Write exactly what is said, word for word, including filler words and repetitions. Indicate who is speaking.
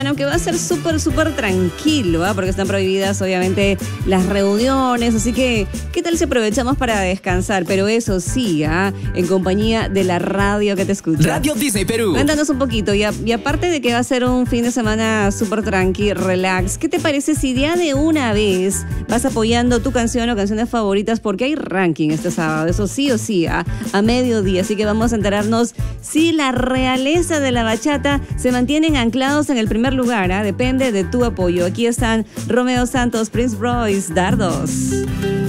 Speaker 1: Aunque va a ser súper, súper tranquilo, ¿eh? Porque están prohibidas, obviamente, las reuniones. Así que, ¿qué tal si aprovechamos para descansar? Pero eso sí, ¿eh? En compañía de la radio que te escucha.
Speaker 2: Radio Disney Perú.
Speaker 1: Cuéntanos un poquito. Y, a, y aparte de que va a ser un fin de semana súper tranqui, relax, ¿qué te parece si ya de una vez vas apoyando tu canción o canciones favoritas? Porque hay ranking este sábado, eso sí o sí, ¿eh? A mediodía. Así que vamos a enterarnos si la realeza de la bachata se mantienen anclados en el primer lugar, ¿eh? Depende de tu apoyo. Aquí están Romeo Santos, Prince Royce, Dardos.